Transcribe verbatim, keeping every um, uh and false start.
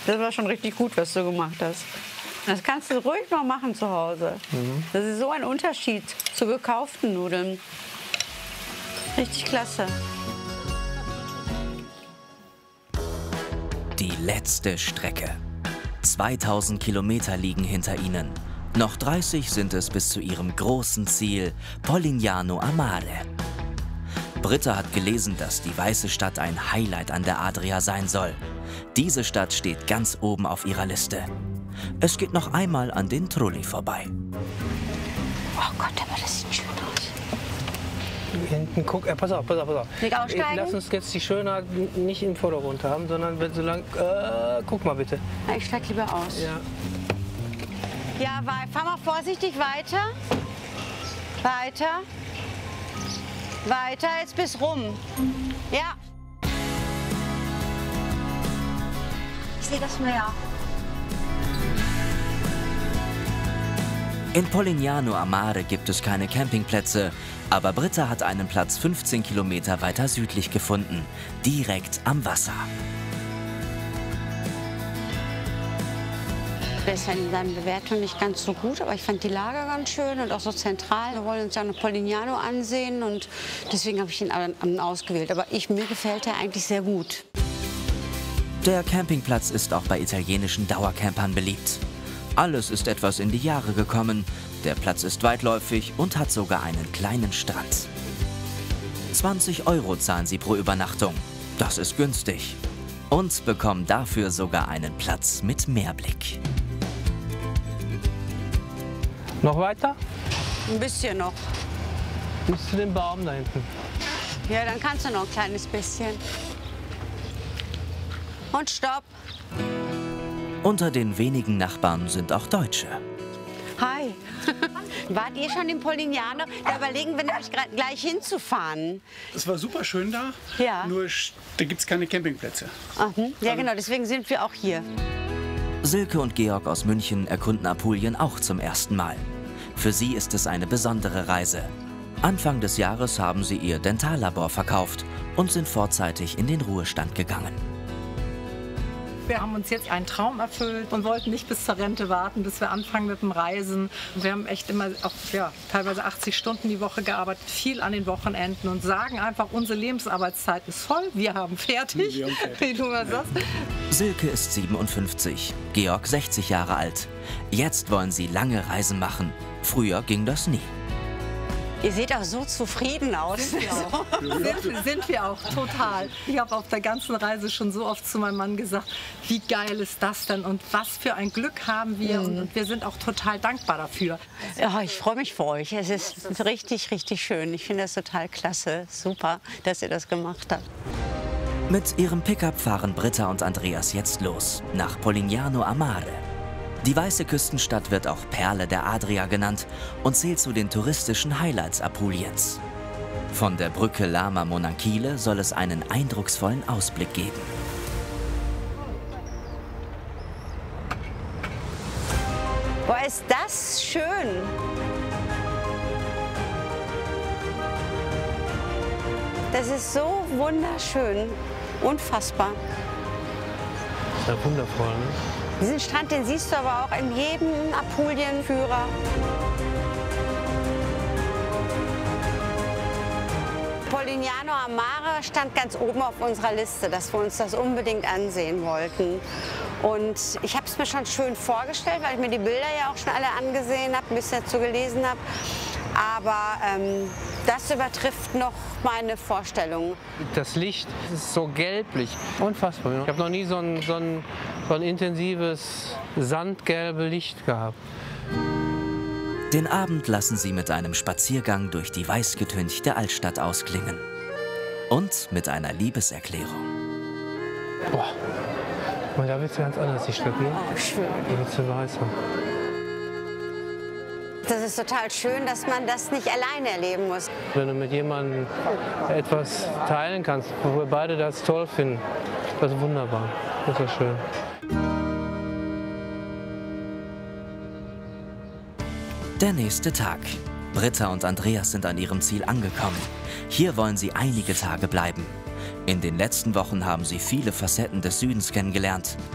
Das war schon richtig gut, was du gemacht hast. Das kannst du ruhig noch machen zu Hause. Mhm. Das ist so ein Unterschied zu gekauften Nudeln. Richtig klasse. Die letzte Strecke. zweitausend Kilometer liegen hinter ihnen. Noch dreißig sind es bis zu ihrem großen Ziel, Polignano a Mare. Britta hat gelesen, dass die Weiße Stadt ein Highlight an der Adria sein soll. Diese Stadt steht ganz oben auf ihrer Liste. Es geht noch einmal an den Trulli vorbei. Oh Gott, aber das sieht schön aus. Hinten, guck, äh, pass auf, pass auf, pass auf. Nicht aussteigen? Lass uns jetzt die Schönheit nicht im Vordergrund haben, sondern so lang. Äh, guck mal bitte. Na, ich steig lieber aus. Ja. Ja, fahr mal vorsichtig weiter. Weiter. Weiter, jetzt bis rum. Ja. Ich sehe das Meer. In Polignano a Mare gibt es keine Campingplätze, aber Britta hat einen Platz fünfzehn Kilometer weiter südlich gefunden, direkt am Wasser. Der ist ja in seinen Bewertungen nicht ganz so gut, aber ich fand die Lage ganz schön und auch so zentral. Wir wollen uns ja noch Polignano ansehen und deswegen habe ich ihn ausgewählt. Aber ich, mir gefällt er eigentlich sehr gut. Der Campingplatz ist auch bei italienischen Dauercampern beliebt. Alles ist etwas in die Jahre gekommen. Der Platz ist weitläufig und hat sogar einen kleinen Strand. zwanzig Euro zahlen sie pro Übernachtung. Das ist günstig. Und bekommen dafür sogar einen Platz mit Meerblick. Noch weiter? Ein bisschen noch. Bis zu dem Baum da hinten. Ja, dann kannst du noch ein kleines bisschen. Und stopp. Unter den wenigen Nachbarn sind auch Deutsche. Hi. Wart ihr schon in Polignano? Da überlegen wir nämlich gleich hinzufahren. Es war super schön da, Ja. nur da gibt es keine Campingplätze. Mhm. Ja, genau, deswegen sind wir auch hier. Silke und Georg aus München erkunden Apulien auch zum ersten Mal. Für sie ist es eine besondere Reise. Anfang des Jahres haben sie ihr Dentallabor verkauft und sind vorzeitig in den Ruhestand gegangen. Wir haben uns jetzt einen Traum erfüllt und wollten nicht bis zur Rente warten, bis wir anfangen mit dem Reisen. Wir haben echt immer auch, ja, teilweise achtzig Stunden die Woche gearbeitet, viel an den Wochenenden und sagen einfach, unsere Lebensarbeitszeit ist voll, wir haben fertig, Wir haben fertig. wie du mal sagst. Silke ist siebenundfünfzig, Georg sechzig Jahre alt. Jetzt wollen sie lange Reisen machen. Früher ging das nie. Ihr seht auch so zufrieden aus. Sind wir auch, sind, sind wir auch total. Ich habe auf der ganzen Reise schon so oft zu meinem Mann gesagt, wie geil ist das denn und was für ein Glück haben wir Mhm. und, und wir sind auch total dankbar dafür. Ja, ich freue mich für euch. Es ist richtig, richtig schön. Ich finde das total klasse. Super, dass ihr das gemacht habt. Mit ihrem Pickup fahren Britta und Andreas jetzt los, nach Polignano a Mare. Die weiße Küstenstadt wird auch Perle der Adria genannt und zählt zu den touristischen Highlights Apuliens. Von der Brücke Lama Monachile soll es einen eindrucksvollen Ausblick geben. Boah, ist das schön. Das ist so wunderschön. Unfassbar. Ja, wundervoll, ne? Diesen Strand, den siehst du aber auch in jedem Apulien-Führer. Polignano a Mare stand ganz oben auf unserer Liste, dass wir uns das unbedingt ansehen wollten. Und ich habe es mir schon schön vorgestellt, weil ich mir die Bilder ja auch schon alle angesehen habe, ein bisschen dazu gelesen habe. Aber ähm, das übertrifft noch meine Vorstellungen. Das Licht ist so gelblich. Unfassbar. Ich habe noch nie so ein, so, ein, so ein intensives sandgelbe Licht gehabt. Den Abend lassen sie mit einem Spaziergang durch die weißgetünchte Altstadt ausklingen. Und mit einer Liebeserklärung. Boah. Man, da wird es ganz anders, die Stadt, ne? Oh, schön. Da wird sie weißer. Das ist total schön, dass man das nicht alleine erleben muss. Wenn du mit jemandem etwas teilen kannst, wo wir beide das toll finden, das ist wunderbar. Das ist schön. Der nächste Tag. Britta und Andreas sind an ihrem Ziel angekommen. Hier wollen sie einige Tage bleiben. In den letzten Wochen haben sie viele Facetten des Südens kennengelernt.